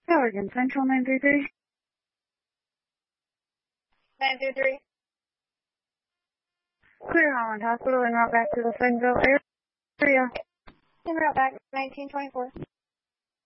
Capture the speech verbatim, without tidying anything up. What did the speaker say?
Oregon Central nine three three. nine three three. Clear Holland Hospital en route back to the Fenville area. En route back nineteen twenty-four.